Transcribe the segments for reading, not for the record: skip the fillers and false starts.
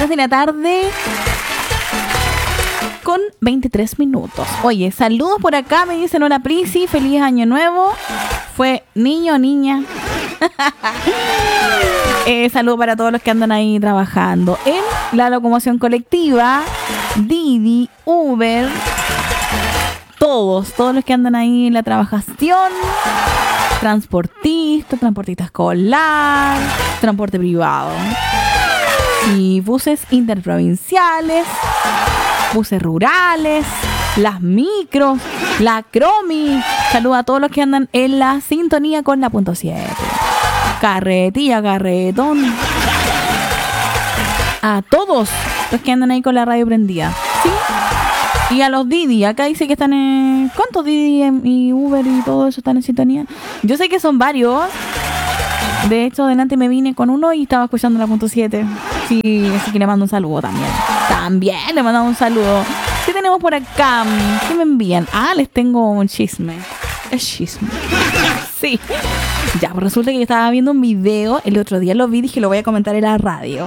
3 de la tarde con 23 minutos. Oye, saludos por acá, me dicen hola Prisi, feliz año nuevo. Fue niño o niña. Saludos para todos los que andan ahí trabajando en la locomoción colectiva, Didi, Uber, todos los que andan ahí en la trabajación, transportista escolar, transporte privado y buses interprovinciales, buses rurales, las micros, la Cromi. Saludos a todos los que andan en la sintonía con la punto 7. Carretilla, carretón. A todos los que andan ahí con la radio prendida. ¿Sí? Y a los Didi. Acá dice que están en... ¿Cuántos Didi y Uber y todo eso están en sintonía? Yo sé que son varios. De hecho, adelante me vine con uno y estaba escuchando la punto 7. Sí, así que le mando un saludo también. También le mandamos un saludo. ¿Qué tenemos por acá? ¿Qué me envían? Ah, les tengo un chisme. Es chisme. Sí. Ya, pues resulta que yo estaba viendo un video. El otro día lo vi y dije, lo voy a comentar en la radio.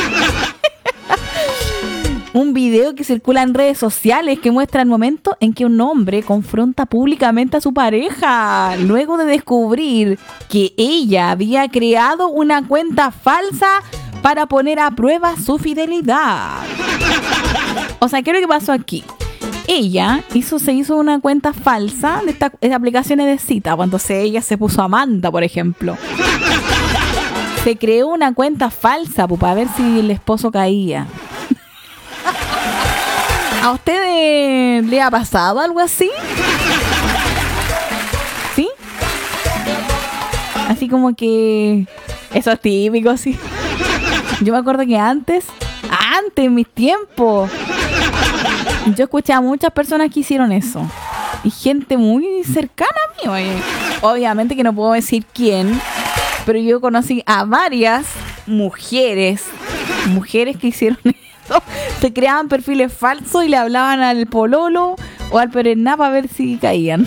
Un video que circula en redes sociales que muestra el momento en que un hombre confronta públicamente a su pareja luego de descubrir que ella había creado una cuenta falsa para poner a prueba su fidelidad. O sea, ¿qué es lo que pasó aquí? Ella se hizo una cuenta falsa de estas aplicaciones de cita. Cuando ella se puso Amanda, por ejemplo. Se creó una cuenta falsa para ver si el esposo caía. ¿A usted le ha pasado algo así? ¿Sí? Así como que... Eso es típico, sí. Yo me acuerdo que antes, en mis tiempos, yo escuchaba a muchas personas que hicieron eso. Y gente muy cercana a mí, oye. Obviamente que no puedo decir quién, pero yo conocí a varias mujeres que hicieron eso. Se creaban perfiles falsos y le hablaban al pololo o al perenná para ver si caían.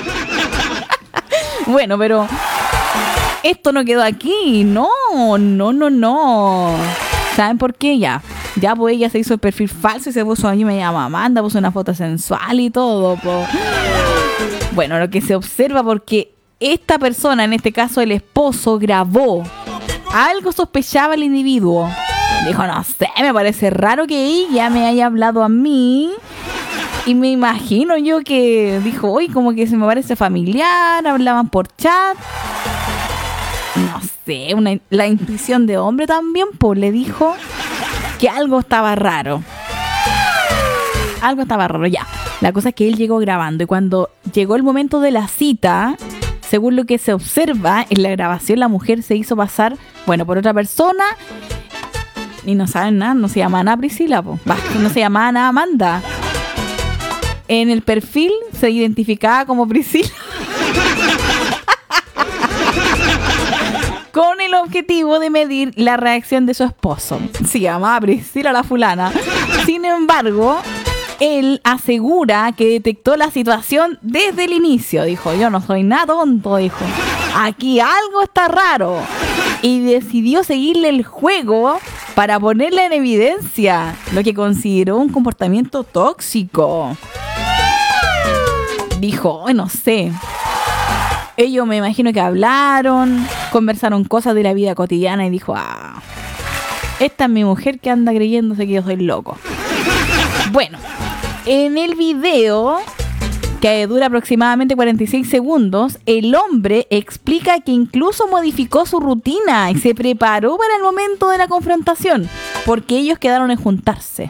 Bueno, pero esto no quedó aquí. No. ¿Saben por qué? Ya pues ella se hizo el perfil falso y se puso, a mí me llama Amanda, puso una foto sensual y todo, po. Bueno, lo que se observa, porque esta persona, en este caso el esposo, grabó. Algo sospechaba el individuo. Dijo, no sé, me parece raro que ella me haya hablado a mí. Y me imagino yo que dijo, oye, como que se me parece familiar, hablaban por chat. No sé, la intuición de hombre también, pues le dijo que algo estaba raro. Algo estaba raro, ya. La cosa es que él llegó grabando y cuando llegó el momento de la cita, según lo que se observa en la grabación, la mujer se hizo pasar, por otra persona y no saben nada, no se llama nada Priscila, no se llama nada Amanda. En el perfil se identificaba como Priscila. Con el objetivo de medir la reacción de su esposo. Se llamaba Priscila la fulana. Sin embargo, él asegura que detectó la situación desde el inicio. Dijo, yo no soy nada tonto, dijo. Aquí algo está raro. Y decidió seguirle el juego para ponerla en evidencia, lo que consideró un comportamiento tóxico. Dijo, no sé. Ellos me imagino que hablaron, conversaron cosas de la vida cotidiana y dijo, esta es mi mujer que anda creyéndose que yo soy loco. Bueno, en el video, que dura aproximadamente 46 segundos, el hombre explica que incluso modificó su rutina y se preparó para el momento de la confrontación, porque ellos quedaron en juntarse.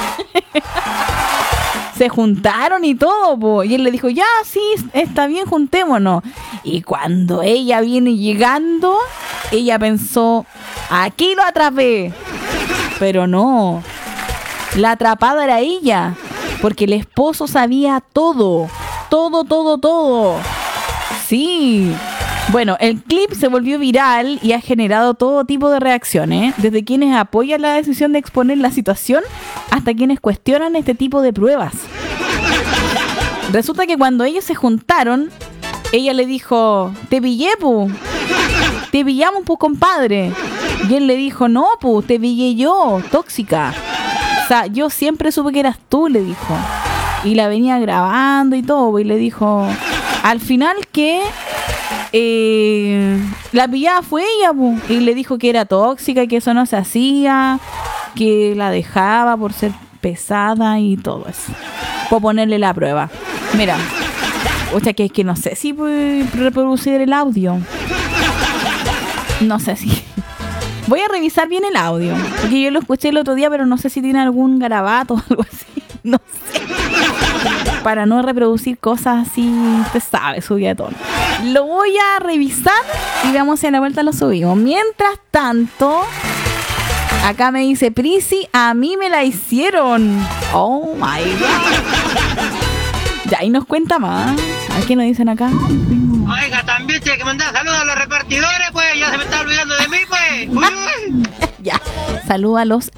Se juntaron y todo, po. Y él le dijo, ya, sí, está bien, juntémonos. Y cuando ella viene llegando, ella pensó, aquí lo atrapé. Pero no, la atrapada era ella, porque el esposo sabía todo. Todo. Sí. Bueno, el clip se volvió viral y ha generado todo tipo de reacciones, desde quienes apoyan la decisión de exponer la situación hasta quienes cuestionan este tipo de pruebas. Resulta que cuando ellos se juntaron, ella le dijo, te pillé, pu. Te pillamos, pu, compadre. Y él le dijo, no, pues te pillé yo, tóxica. O sea, yo siempre supe que eras tú, le dijo. Y la venía grabando y todo. Y le dijo, al final que la pillada fue ella, pues. Y le dijo que era tóxica y que eso no se hacía, que la dejaba por ser pesada y todo eso. Por ponerle la prueba. Mira. O sea, que es que no sé si puedo reproducir el audio. No sé si... Voy a revisar bien el audio. Porque yo lo escuché el otro día, pero no sé si tiene algún garabato o algo así. No sé. Para no reproducir cosas así, usted sabe, subida de tono. Lo voy a revisar y veamos si a la vuelta lo subimos. Mientras tanto, acá me dice Prisi, a mí me la hicieron. Oh my God. Ya, y nos cuenta más. A ver qué nos dicen acá. Oiga, también tiene que mandar saludos a los repartidores, pues. Ya se me está olvidando de mí, pues. Uy. Ya, saluda a los